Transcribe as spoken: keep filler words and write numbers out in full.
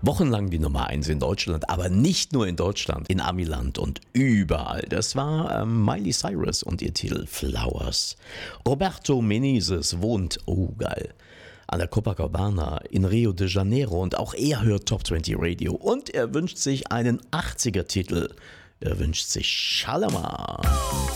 Wochenlang die Nummer eins in Deutschland, aber nicht nur in Deutschland, in Amiland und überall. Das war ähm, Miley Cyrus und ihr Titel Flowers. Roberto Menezes wohnt, oh geil, an der Copacabana in Rio de Janeiro und auch er hört Top zwanzig Radio und er wünscht sich einen achtziger-Titel. Er wünscht sich Shalamar.